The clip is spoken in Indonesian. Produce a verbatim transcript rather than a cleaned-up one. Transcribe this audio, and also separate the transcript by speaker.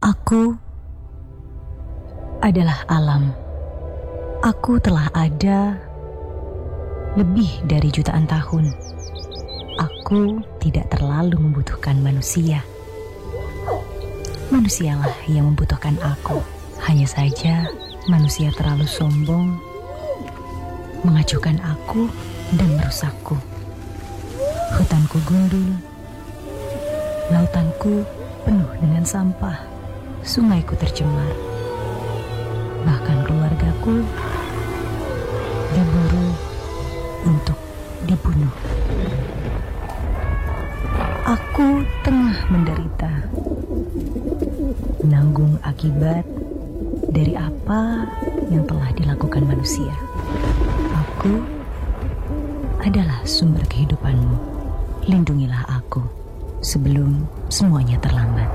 Speaker 1: Aku adalah alam. Aku telah ada lebih dari jutaan tahun. Aku tidak terlalu membutuhkan manusia. Manusialah yang membutuhkan aku. Hanya saja manusia terlalu sombong, mengacuhkan aku dan merusakku. Hutanku gundul, lautanku penuh dengan sampah, sungaiku tercemar, bahkan keluargaku diburu untuk dibunuh. Aku tengah menderita, menanggung akibat dari apa yang telah dilakukan manusia. Aku adalah sumber kehidupanmu. Lindungilah aku sebelum semuanya terlambat.